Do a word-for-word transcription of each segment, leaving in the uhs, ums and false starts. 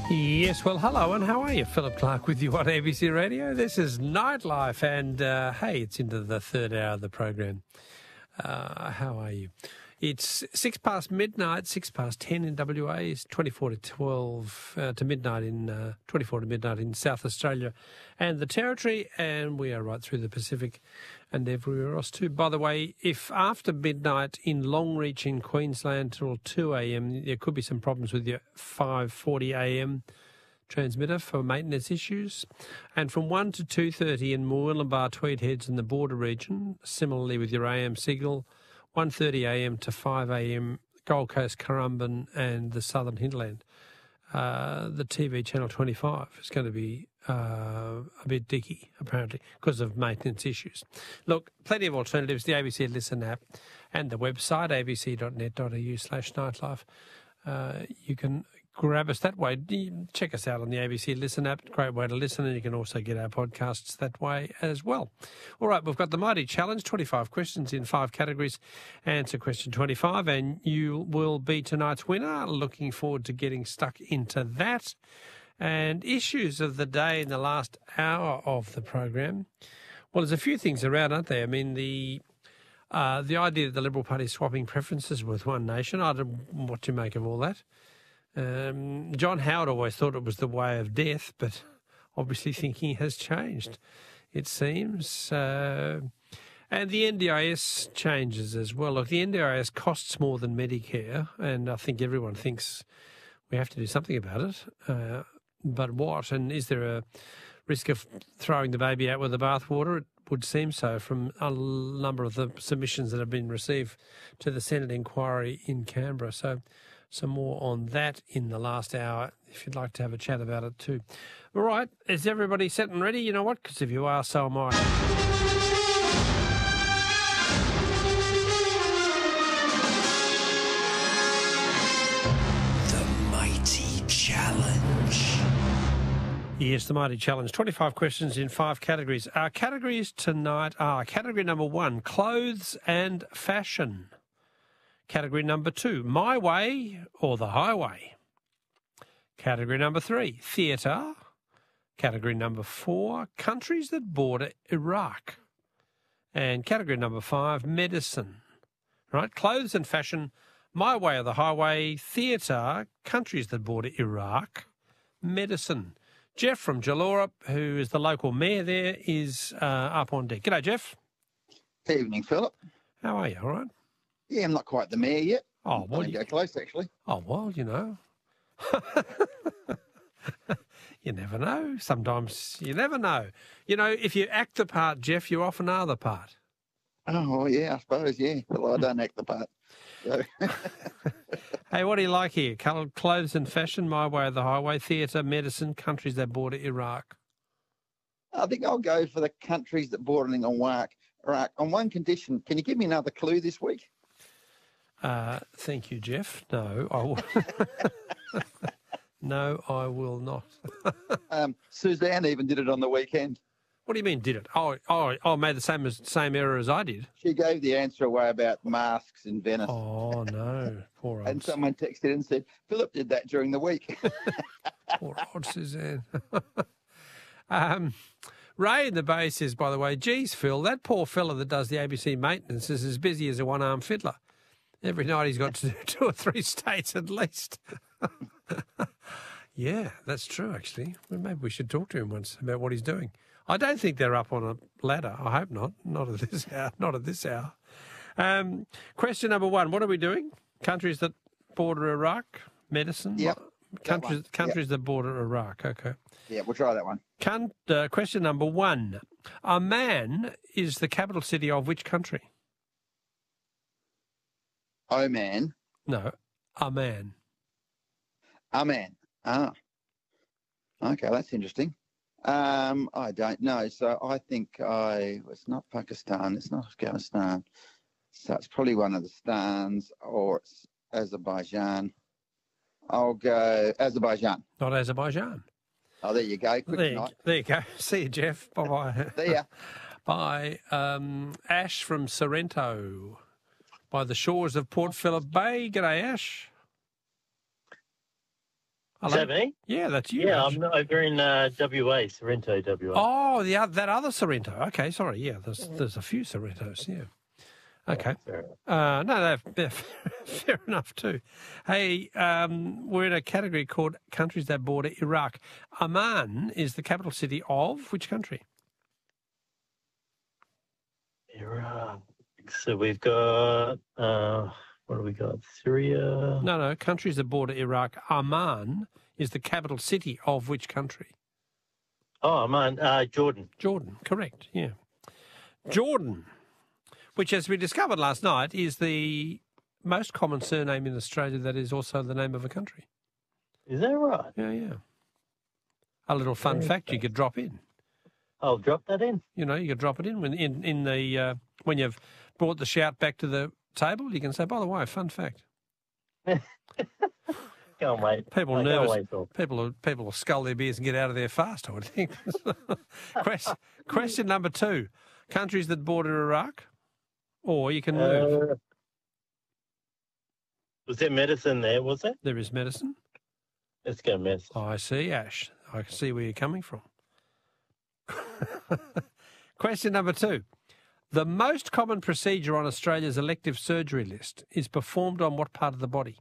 Yes, well, hello, and how are you? Philip Clark with you on A B C Radio. This is Nightlife, and uh, hey, it's into the third hour of the program. Uh, how are you? It's six past midnight, six past ten in W A, it's twenty-four to twelve uh, to midnight in uh, twenty-four to midnight in South Australia and the Territory, and we are right through the Pacific and everywhere else too. By the way, if after midnight in Longreach in Queensland till two a.m, there could be some problems with your five forty a.m. transmitter for maintenance issues, and from one to two thirty in Murwillumbah, Tweed Heads in the border region, similarly with your A M signal, one thirty a.m. to five a.m. Gold Coast, Currumbin and the Southern Hinterland. Uh, the T V channel twenty-five is going to be uh, a bit dicky, apparently, because of maintenance issues. Look, plenty of alternatives, the A B C Listen app and the website, a b c dot net dot a u slash nightlife. Uh, you can grab us that way. Check us out on the A B C Listen app. Great way to listen, and you can also get our podcasts that way as well. All right, we've got the Mighty Challenge, twenty-five questions in five categories. Answer question twenty-five, and you will be tonight's winner. Looking forward to getting stuck into that. And issues of the day in the last hour of the program. Well, there's a few things around, aren't there? I mean, the... Uh, the idea that the Liberal Party is swapping preferences with One Nation, I don't know what you make of all that. Um, John Howard always thought it was the way of death, but obviously thinking has changed, it seems. Uh, and the N D I S changes as well. Look, the N D I S costs more than Medicare, and I think everyone thinks we have to do something about it. Uh, but what? And is there a risk of throwing the baby out with the bathwater? It would seem so from a number of the submissions that have been received to the Senate inquiry in Canberra. So some more on that in the last hour, if you'd like to have a chat about it too. All right, is everybody set and ready? You know what? Because if you are, so am I. The Mighty Challenge. Yes, the Mighty Challenge. twenty-five questions in five categories. Our categories tonight are category number one, clothes and fashion. Category number two, my way or the highway. Category number three, theatre. Category number four, countries that border Iraq. And category number five, medicine. Right, clothes and fashion, my way or the highway, theatre, countries that border Iraq, medicine. Jeff from Jalora, who is the local mayor there, is uh, up on deck. G'day, Jeff. Good evening, Philip. How are you? All right? Yeah, I'm not quite the mayor yet. Oh, well, I didn't you... go close, actually. Oh, well, you know. You never know. Sometimes you never know. You know, if you act the part, Jeff, you often are the part. Oh, yeah, I suppose, yeah. Well, I don't act the part. So. Hey, what do you like here? Coloured clothes and fashion, my way or the highway, theatre, medicine, countries that border Iraq. I think I'll go for the countries that border Iraq. Iraq. On one condition, can you give me another clue this week? Uh, thank you, Jeff. No, I will. No, I will not. um, Suzanne even did it on the weekend. What do you mean, did it? Oh, oh, oh, made the same as, same error as I did. She gave the answer away about masks in Venice. Oh, no. Poor old... And someone texted and said, Philip did that during the week. Poor old Suzanne. um, Ray in the Bay says, by the way, geez, Phil, that poor fella that does the A B C maintenance is as busy as a one-armed fiddler. Every night he's got to do two or three states at least. Yeah, that's true, actually. Well, maybe we should talk to him once about what he's doing. I don't think they're up on a ladder. I hope not. Not at this hour. Not at this hour. Um, question number one. What are we doing? Countries that border Iraq, medicine? Yep. Countries countries yep. that border Iraq. Okay. Yeah, we'll try that one. Can, uh, question number one. Amman is the capital city of which country? Oman. No, Amman. Amman. Ah. Okay, that's interesting. Um, I don't know. So I think I, it's not Pakistan, it's not Afghanistan. So it's probably one of the Stans, or it's Azerbaijan. I'll go Azerbaijan. Not Azerbaijan. Oh, there you go. Quick There you, night. there you go. See you, Jeff. Bye-bye. There ya. Bye. Um, Ash from Sorrento, by the shores of Port Phillip Bay. G'day, Ash. Hello? Is that me? Yeah, that's you. Yeah, Ash. I'm over in uh, W A, Sorrento, W A. Oh, the oth- that other Sorrento. Okay, sorry. Yeah, there's there's a few Sorrentos. Yeah. Okay. Fair enough. Uh, no, no, fair, fair enough too. Hey, um, we're in a category called countries that border Iraq. Amman is the capital city of which country? Iraq. So we've got, uh, what do we got? Syria. No, no, countries that border Iraq. Amman is the capital city of which country? Oh, man, uh, Jordan. Jordan, correct, yeah. Jordan, which, as we discovered last night, is the most common surname in Australia that is also the name of a country. Is that right? Yeah, yeah. A little fun Very fact you could drop in. I'll drop that in. You know, you could drop it in when in, in the uh, when you've brought the shout back to the table. You can say, by the way, fun fact. Can't wait. People I nervous. Can't wait till- People will, people will scull their beers and get out of there fast, I would think. question, question number two. Countries that border Iraq, or you can move. Uh, was there medicine there, was there? There is medicine. Let's go medicine. Oh, I see, Ash. I can see where you're coming from. Question number two. The most common procedure on Australia's elective surgery list is performed on what part of the body?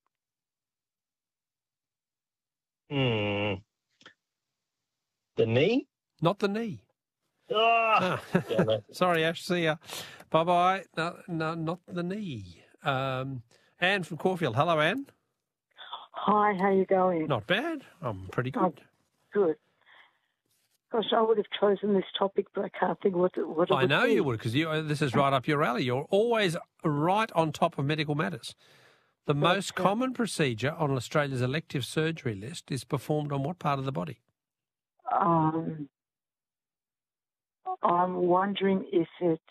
Hmm. The knee? Not the knee. Oh, Ah. damn it. Sorry, Ash. See ya. Bye-bye. No, no, not the knee. Um, Anne from Caulfield. Hello, Anne. Hi, how you going? Not bad. I'm pretty good. Oh, good. Gosh, I would have chosen this topic, but I can't think what it, what it I would know be. you would, because you, uh, this is right up your alley. You're always right on top of medical matters. The most Okay. common procedure on Australia's elective surgery list is performed on what part of the body? Um, I'm wondering if it's.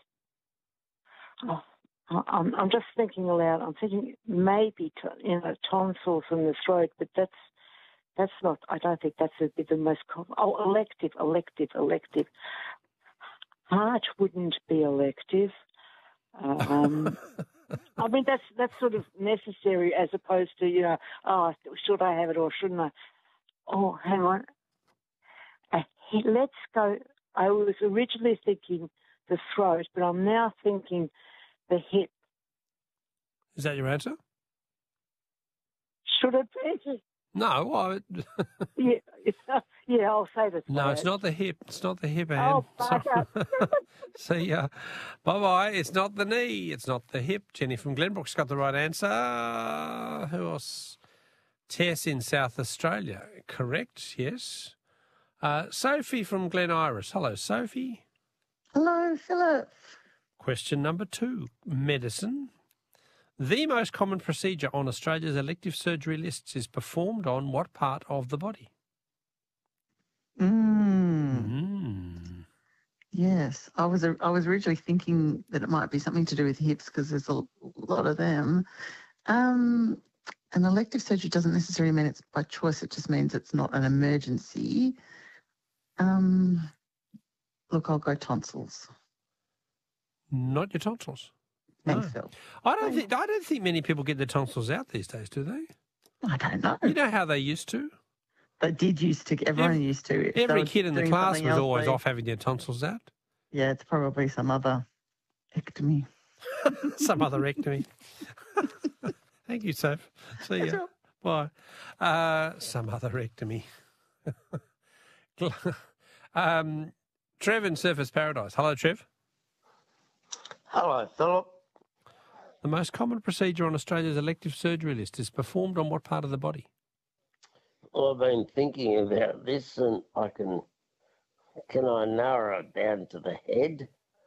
Oh, I'm, I'm just thinking aloud. I'm thinking maybe to, you know tonsils in the throat, but that's that's not. I don't think that's a, the most common. Oh, elective, elective, elective. Heart wouldn't be elective. Um, I mean, that's that's sort of necessary as opposed to, you know, oh, should I have it or shouldn't I? Oh, hang on. Uh, he- let's go. I was originally thinking the throat, but I'm now thinking the hip. Is that your answer? Should it be? No. Well, it- Yeah, it's, uh, yeah, I'll say the throat. no, it's not the hip. It's not the hip, Anne. Oh, Sorry. bugger. See ya. Bye-bye. It's not the knee. It's not the hip. Jenny from Glenbrook's got the right answer. Who else? Tess in South Australia. Correct, yes. Uh, Sophie from Glen Iris. Hello, Sophie. Hello, Philip. Question number two. Medicine. The most common procedure on Australia's elective surgery lists is performed on what part of the body? Mm, Mm. yes, I was I was originally thinking that it might be something to do with hips because there's a lot of them. Um, an elective surgery doesn't necessarily mean it's by choice. It just means it's not an emergency. Um, look, I'll go tonsils. Not your tonsils. Thanks, No. Phil. I don't think I don't think many people get their tonsils out these days, do they? I don't know. You know how they used to? They did used to. Everyone Ev- used to. If they Every were kid in the doing class something was else, always they- off having their tonsils out. Yeah, it's probably some other ectomy. Some other ectomy. Thank you, Soph. See That's ya. Bye. Uh, some other ectomy. um, Trev in Surfers Paradise. Hello, Trev. Hello, Philip. The most common procedure on Australia's elective surgery list is performed on what part of the body? Well, I've been thinking about this, and I can can I narrow it down to the head?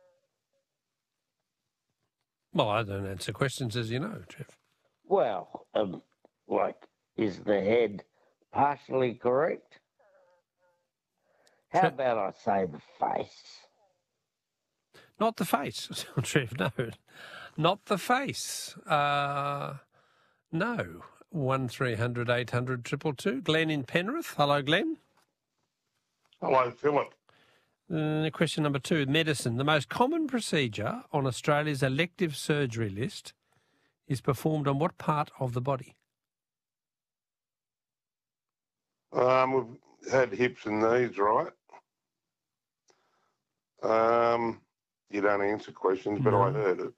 Well, I don't answer questions, as you know, Trev. Well, um, like, is the head partially correct? How Tre- about I say the face? Not the face, Trev, no. Not the face. Uh, no. one three hundred eight hundred two two two. Glenn in Penrith. Hello, Glenn. Hello, Philip. Uh, question number two, medicine. The most common procedure on Australia's elective surgery list is performed on what part of the body? Um, we've had hips and knees, right? Um, you don't answer questions, but I No. heard it.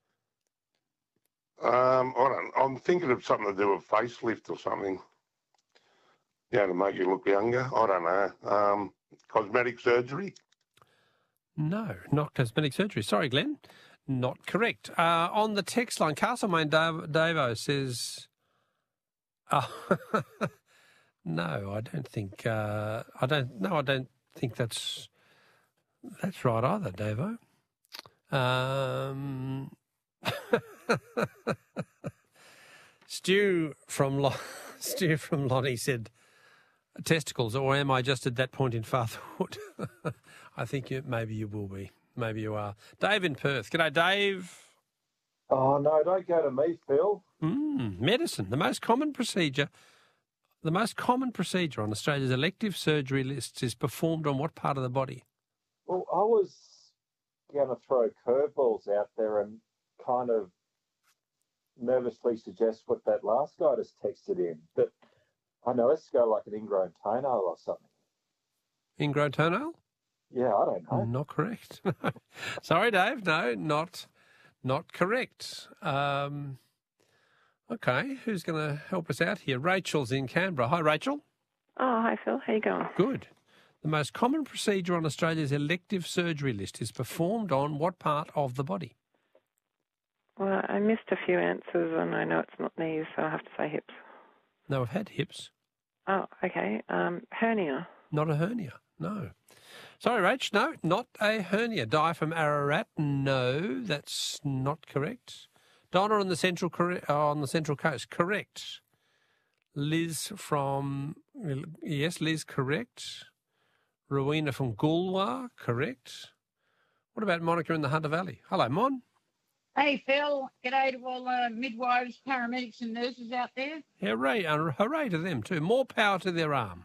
Um, I don't. I'm thinking of something to do with facelift or something. Yeah, to make you look younger. I don't know. Um, cosmetic surgery. No, not cosmetic surgery. Sorry, Glenn. Not correct. Uh, on the text line, Castlemaine Dave, Davo says, oh, no, I don't think, uh, I don't, no, I don't think that's, that's right either, Davo. Um, Stu from, Lo- Stu from Lonnie said, testicles, or am I just at that point in fatherhood? I think you, maybe you will be. Maybe you are. Dave in Perth. G'day, Dave. Oh, no, don't go to me, Phil. Mm, medicine. The most common procedure, the most common procedure on Australia's elective surgery lists is performed on what part of the body? Well, I was going to throw curveballs out there and kind of nervously suggest what that last guy just texted in. But I know it's go like an ingrown toenail or something. Ingrown toenail? Yeah, I don't know. Not correct. Sorry, Dave. No, not not correct. Um, okay, who's going to help us out here? Rachel's in Canberra. Hi, Rachel. Oh, hi, Phil. How you going? Good. The most common procedure on Australia's elective surgery list is performed on what part of the body? Well, I missed a few answers, and I know it's not knees, so I have to say hips. No, I've had hips. Oh, okay. Um, hernia. Not a hernia, no. Sorry, Rach, no, not a hernia. Di from Ararat, no, that's not correct. Donna on the central corre- uh, on the Central Coast, correct. Liz from, yes, Liz, correct. Rowena from Goolwa, correct. What about Monica in the Hunter Valley? Hello, Mon. Hey, Phil. G'day to all the midwives, paramedics and nurses out there. Hooray, uh, hooray to them too. More power to their arm.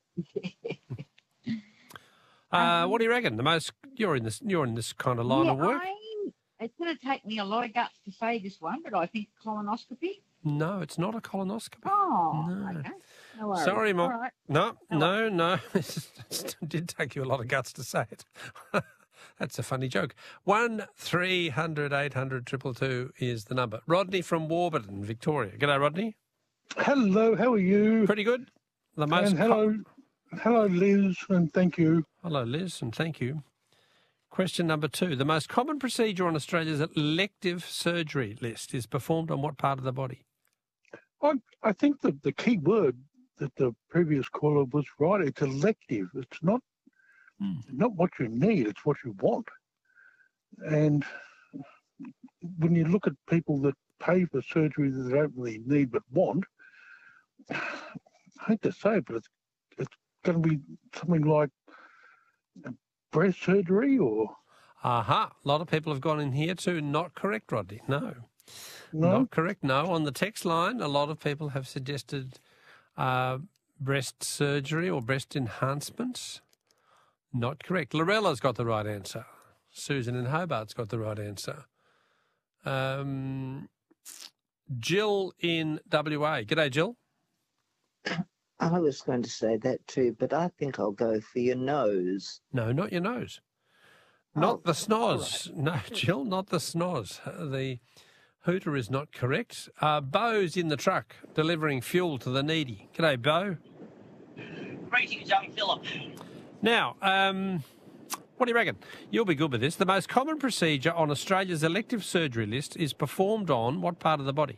uh, what do you reckon? The most you're in this you're in this kind of line yeah, of work? I, it's going to take me a lot of guts to say this one, but I think colonoscopy. No, it's not a colonoscopy. Oh, No. okay. No worries. Sorry, Mon. All right. No, no, no. It did take you a lot of guts to say it. That's a funny joke. One three hundred eight hundred triple two is the number. Rodney from Warburton, Victoria. G'day, Rodney. Hello, how are you? Pretty good. The most. And hello, hello, Liz, and thank you. Hello, Liz, and thank you. Question number two. The most common procedure on Australia's elective surgery list is performed on what part of the body? I, I think the, the key word that the previous caller was right. It's elective. It's not Hmm. not what you need. It's what you want. And when you look at people that pay for surgery that they don't really need but want, I hate to say it, but it's it's going to be something like breast surgery or... Aha. A lot of people have gone in here too. Not correct, Rodney. No. No? Not correct. No. On the text line, a lot of people have suggested uh, breast surgery or breast enhancements. Not correct. Lorella's got the right answer. Susan in Hobart's got the right answer. Um, Jill in W A. G'day, Jill. I was going to say that too, but I think I'll go for your nose. No, not your nose. Not Oh, the snoz. No, Jill, not the snoz. The hooter is not correct. Uh, Bo's in the truck delivering fuel to the needy. G'day, Bo. Greetings, young Philip. Now, um, what do you reckon? You'll be good with this. The most common procedure on Australia's elective surgery list is performed on what part of the body?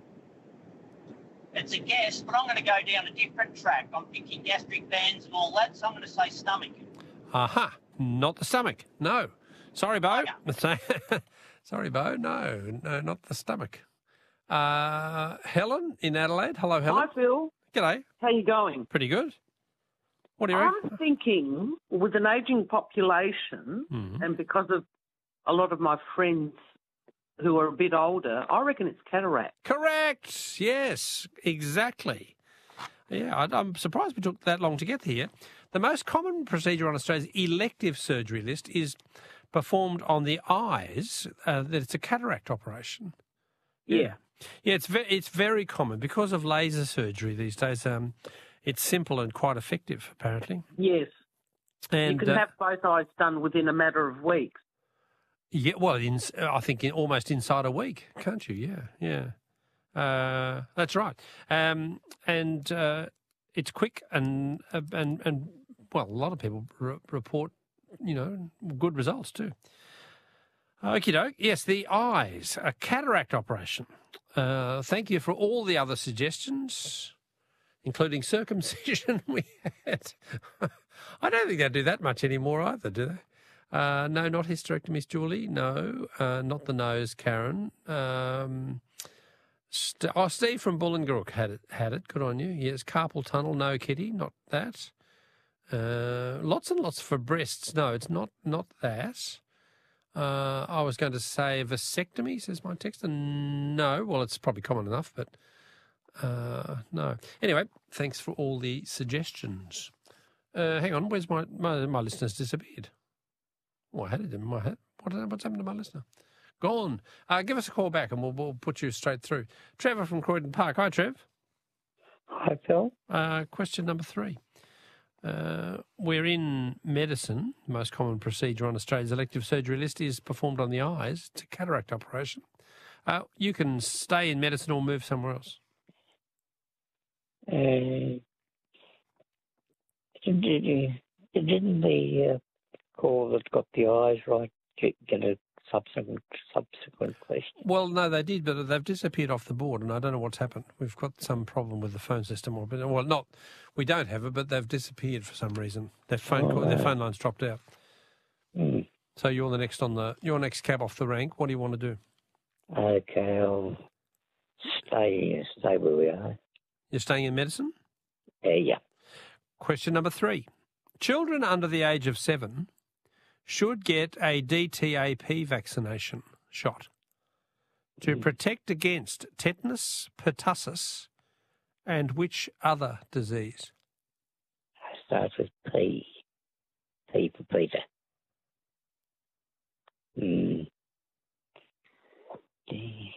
It's a guess, but I'm going to go down a different track. I'm thinking gastric bands and all that, so I'm going to say stomach. Aha, not the stomach. No. Sorry, Bo. Sorry, Bo. No, no, not the stomach. Uh, Helen in Adelaide. Hello, Helen. Hi, Phil. G'day. How you going? Pretty good. What do you reckon? I'm thinking with an ageing population Mhm. and because of a lot of my friends who are a bit older, I reckon it's cataract. Correct. Yes, exactly. Yeah, I- I'm surprised we took that long to get here. The most common procedure on Australia's elective surgery list is performed on the eyes. Uh, that it's a cataract operation. Yeah. Yeah, it's ve- it's very common because of laser surgery these days. Um, It's simple and quite effective, apparently. Yes. And you can uh, have both eyes done within a matter of weeks. Yeah, well, in, I think in, almost inside a week, can't you? Yeah, yeah. Uh, that's right. Um, and uh, it's quick and, uh, and, and well, a lot of people re- report, you know, good results too. Okie doke. Yes, the eyes, a cataract operation. Uh, thank you for all the other suggestions, including circumcision we had. I don't think they do that much anymore either, do they? Uh, no, not hysterectomies, Julie. No, uh, not the nose, Karen. Um, St- oh, Steve from Bullingarook had it. Had it. Good on you. Yes, carpal tunnel. No, Kitty, not that. Uh, lots and lots for breasts. No, it's not. Not that. Uh, I was going to say vasectomy. Says my texter. No. Well, it's probably common enough, but uh, no. Anyway, thanks for all the suggestions. Uh, hang on. Where's my my, my listeners disappeared? Oh, I had it in my head. What, what's happened to my listener? Gone. Uh, give us a call back and we'll, we'll put you straight through. Trevor from Croydon Park. Hi, Trev. Hi, Phil. Uh, question number three. Uh, we're in medicine. The most common procedure on Australia's elective surgery list is performed on the eyes. It's a cataract operation. Uh, you can stay in medicine or move somewhere else. Uh, did, didn't the... Uh... call that got the eyes right get, get a subsequent subsequent question? Well, no, they did, but they've disappeared off the board, and I don't know what's happened. We've got some problem with the phone system, or well, not we don't have it, but they've disappeared for some reason. Their phone Oh, call, their right. phone line's dropped out. Mm. So you're the next on the you're next cab off the rank. What do you want to do? Okay, I'll stay stay where we are. You're staying in medicine? Uh, yeah. Question number three: children under the age of seven should get a D T A P vaccination shot to protect against tetanus, pertussis, and which other disease? Starts with P. P for Peter. Mm. D.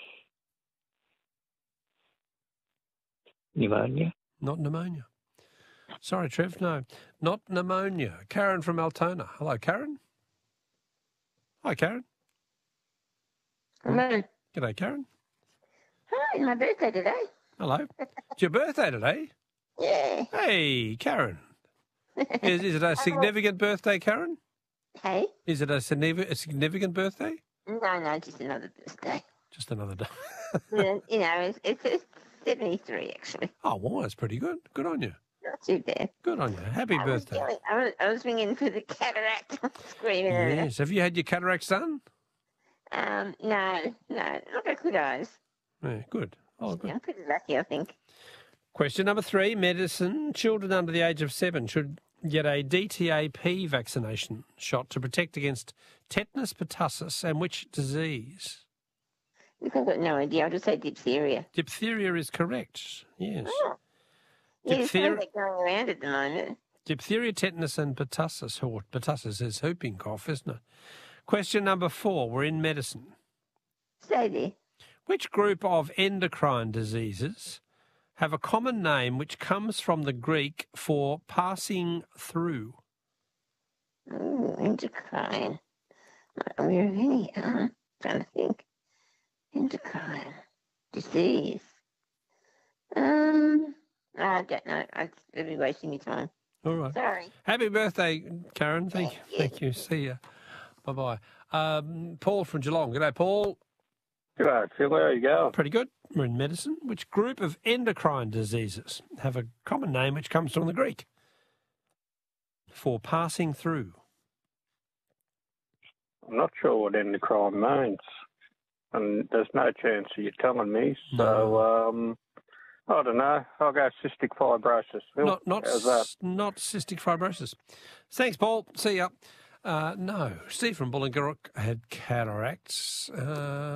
Pneumonia? Not pneumonia. Sorry, Trev, no. Not pneumonia. Karen from Altona. Hello, Karen. Hi, Karen. Hello. G'day, Karen. Hi, it's my birthday today. Hello. It's your birthday today? Yeah. Hey, Karen. Is, is it a significant birthday, Karen? Hey? Is it a significant, a significant birthday? No, no, just another birthday. Just another day. Yeah, you know, it's, it's, it's seventy-three, actually. Oh, well, that's pretty good. Good on you. Not too bad. Good on you. Happy I was birthday. feeling- I was, I was ringing for the cataract. Screaming at it. Yes. Have you had your cataracts done? Um, no, no, I've got good eyes. Yeah, good. Oh, good. I'm pretty lucky, I think. Question number three, medicine. Children under the age of seven should get a D T A P vaccination shot to protect against tetanus, pertussis, and which disease? Look, I've got no idea. I'll just say diphtheria. Diphtheria is correct. Yes. Oh. Yeah, there's Diphtheria, something going around at the moment. diphtheria, tetanus, and pertussis. Or pertussis is whooping cough, isn't it? Question number four. We're in medicine. Stay there. Which group of endocrine diseases have a common name which comes from the Greek for passing through? Ooh, endocrine. Not aware of any. I'm trying to think. Endocrine. Disease. Um, I don't know. I'd be wasting your time. All right. Sorry. Happy birthday, Karen. Thank, you. Thank you. See ya. Bye-bye. Um, Paul from Geelong. G'day, Paul. G'day, Phil. How you going? Pretty good. We're in medicine. Which group of endocrine diseases have a common name which comes from the Greek for passing through? I'm not sure what endocrine means, and there's no chance of you telling me. So, um, I don't know. I'll go cystic fibrosis. Phil. Not not How's that? s- not cystic fibrosis. Thanks, Paul. See ya. Uh, no, Steve from Bullingarook had cataracts. Uh,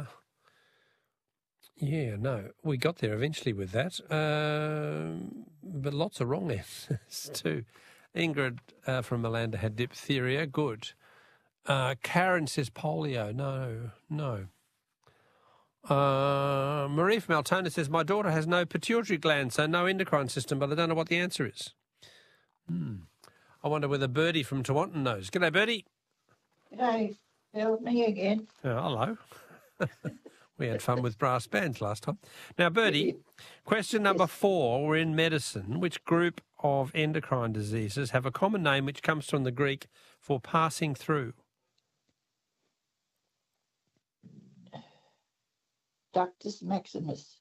yeah, no, we got there eventually with that, um, but lots of wrong answers too. Ingrid uh, from Melanda had diphtheria. Good. Uh, Karen says polio. No, no. Uh, Marie from Altona says, my daughter has no pituitary gland, so no endocrine system, but I don't know what the answer is. Hmm. I wonder whether Birdie from Tawantin knows. G'day, Birdie. G'day, Phil. Me again. Oh, hello. We had fun with brass bands last time. Now, Birdie, question number four. We're in medicine. Which group of endocrine diseases have a common name which comes from the Greek for passing through? Ductus maximus.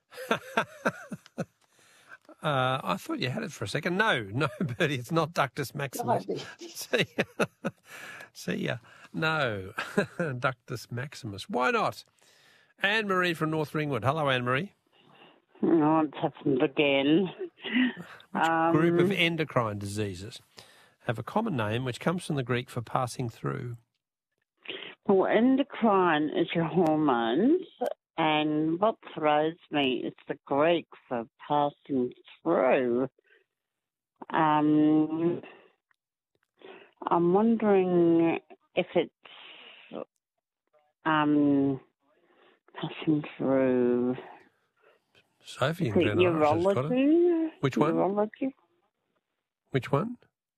Uh, I thought you had it for a second. No, no, Bertie, it's not Ductus maximus. See, see ya. No, Ductus maximus. Why not? Anne-Marie from North Ringwood. Hello, Anne-Marie. Oh, it's happened again. Which Um, group of endocrine diseases have a common name which comes from the Greek for passing through? Well, endocrine is your hormones, and what throws me is the Greek for passing through. Um, I'm wondering if it's um, passing through. Sophie Is in it Glen Iris has got it. urology? Which one? Urology. Which one?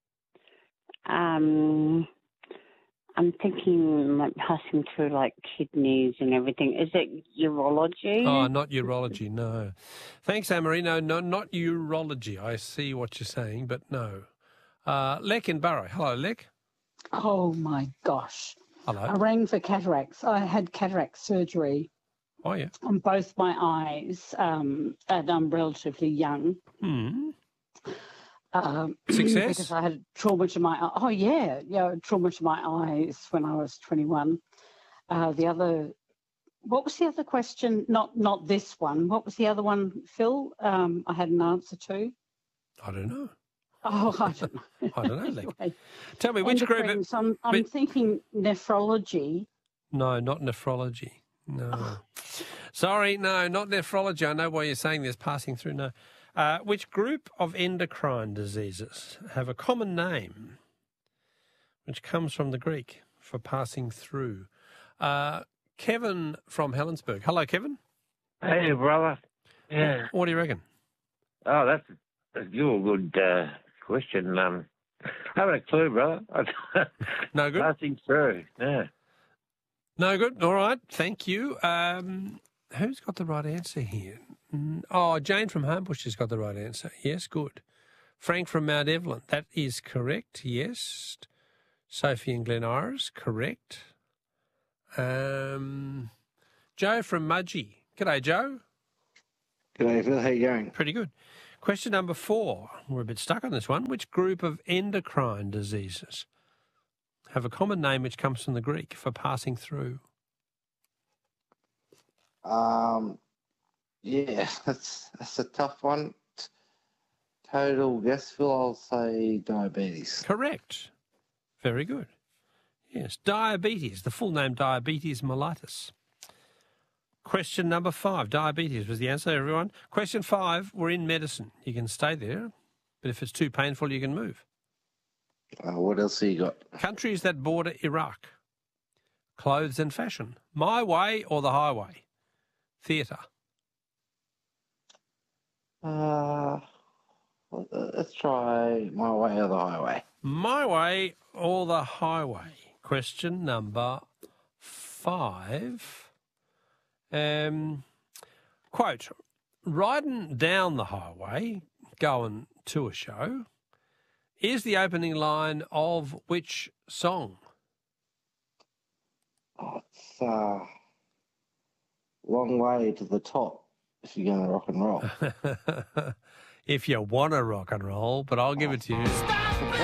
Um, I'm thinking like passing through like kidneys and everything. Is it urology? Oh, not urology, no. Thanks, Anne-Marie. No, no, not urology. I see what you're saying, but no. Uh, Lek in Burrow. Hello, Lek. Oh, my gosh. Hello. I rang for cataracts. I had cataract surgery Oh, yeah. on both my eyes, um, and I'm relatively young. Hmm. Um, Success? Because I had trauma to my oh yeah yeah trauma to my eyes when I was twenty-one. Uh, the other, what was the other question? Not not this one. What was the other one, Phil? Um, I had an answer to. I don't know. Oh, I don't know. I don't know, Lek. Anyway, Tell me, which group... endocrines, I'm, I'm but- thinking nephrology. No, not nephrology. No. Sorry, no, not nephrology. I know why you're saying this, passing through. No. Uh, which group of endocrine diseases have a common name which comes from the Greek for passing through? Uh, Kevin from Helensburgh. Hello, Kevin. Hey, brother. Yeah. What, what do you reckon? Oh, that's, that's your good uh, question. Um, I haven't a clue, brother. No good? Passing through, yeah. No good. All right. Thank you. Um, who's got the right answer here? Mm, Oh, Jane from Homebush has got the right answer. Yes, good. Frank from Mount Evelyn. That is correct. Yes. Sophie in Glen Iris. Correct. Um, Joe from Mudgee. G'day, Joe. G'day, Phil. How you going? Pretty good. Question number four. We're a bit stuck on this one. Which group of endocrine diseases have a common name which comes from the Greek for passing through? Um, yeah, that's that's a tough one. Total guess, Phil. I'll say diabetes. Correct. Very good. Yes, diabetes. The full name, diabetes mellitus. Question number five. Diabetes was the answer, everyone. Question five. We're in medicine. You can stay there, but if it's too painful, you can move. Uh, what else have you got? Countries that border Iraq. Clothes and fashion. My way or the highway? Theatre. Uh, let's try my way or the highway. My way or the highway? Question number five. Um, quote, riding down the highway, going to a show, is the opening line of which song? Oh, it's uh, long way to the top if you're going to rock and roll. If you want to rock and roll, but I'll give it to you.